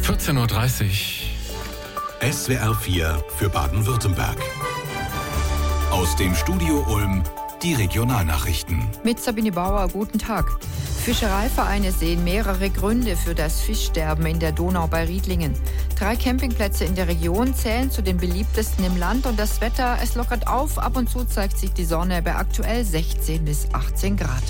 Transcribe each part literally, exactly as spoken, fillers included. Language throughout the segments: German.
vierzehn Uhr dreißig. S W R vier für Baden-Württemberg. Aus dem Studio Ulm die Regionalnachrichten. Mit Sabine Bauer, guten Tag. Fischereivereine sehen mehrere Gründe für das Fischsterben in der Donau bei Riedlingen. Drei Campingplätze in der Region zählen zu den beliebtesten im Land und das Wetter, es lockert auf. Ab und zu zeigt sich die Sonne bei aktuell sechzehn bis achtzehn Grad.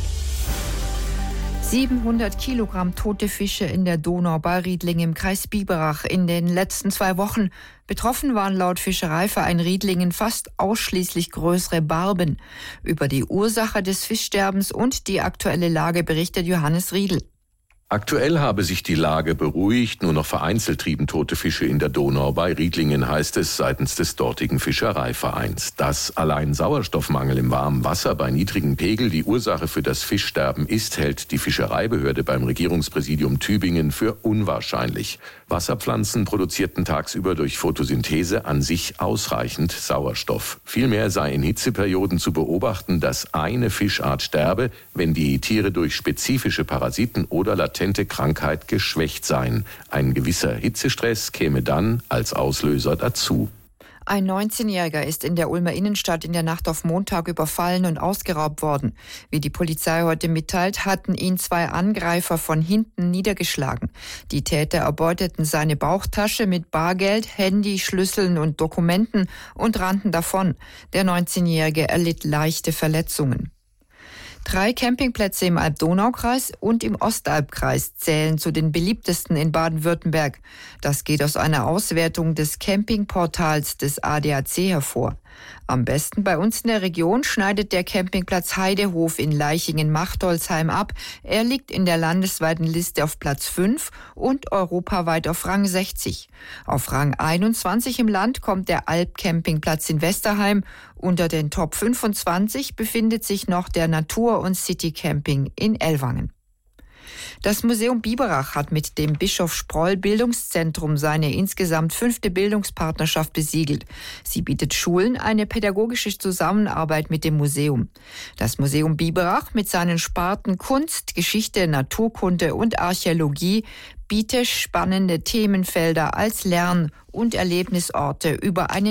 siebenhundert Kilogramm tote Fische in der Donau bei Riedlingen im Kreis Biberach in den letzten zwei Wochen. Betroffen waren laut Fischereiverein Riedlingen fast ausschließlich größere Barben. Über die Ursache des Fischsterbens und die aktuelle Lage berichtet Johannes Riedl. Aktuell habe sich die Lage beruhigt, nur noch vereinzelt trieben tote Fische in der Donau bei Riedlingen, heißt es seitens des dortigen Fischereivereins. Dass allein Sauerstoffmangel im warmen Wasser bei niedrigem Pegel die Ursache für das Fischsterben ist, hält die Fischereibehörde beim Regierungspräsidium Tübingen für unwahrscheinlich. Wasserpflanzen produzierten tagsüber durch Photosynthese an sich ausreichend Sauerstoff. Vielmehr sei in Hitzeperioden zu beobachten, dass eine Fischart sterbe, wenn die Tiere durch spezifische Parasiten oder latente Krankheit geschwächt seien. Ein gewisser Hitzestress käme dann als Auslöser dazu. Ein neunzehnjähriger ist in der Ulmer Innenstadt in der Nacht auf Montag überfallen und ausgeraubt worden. Wie die Polizei heute mitteilt, hatten ihn zwei Angreifer von hinten niedergeschlagen. Die Täter erbeuteten seine Bauchtasche mit Bargeld, Handy, Schlüsseln und Dokumenten und rannten davon. Der neunzehnjährige erlitt leichte Verletzungen. Drei Campingplätze im Alb-Donau-Kreis und im Ostalbkreis zählen zu den beliebtesten in Baden-Württemberg. Das geht aus einer Auswertung des Campingportals des A D A C hervor. Am besten bei uns in der Region schneidet der Campingplatz Heidehof in Leichingen-Machtolsheim ab. Er liegt in der landesweiten Liste auf Platz fünf und europaweit auf Rang sechzig. Auf Rang einundzwanzig im Land kommt der Alp-Campingplatz in Westerheim. Unter den Top fünfundzwanzig befindet sich noch der Natur- und City-Camping in Ellwangen. Das Museum Biberach hat mit dem Bischof Sproll Bildungszentrum seine insgesamt fünfte Bildungspartnerschaft besiegelt. Sie bietet Schulen eine pädagogische Zusammenarbeit mit dem Museum. Das Museum Biberach mit seinen Sparten Kunst, Geschichte, Naturkunde und Archäologie bietet spannende Themenfelder als Lern- und Erlebnisorte über eine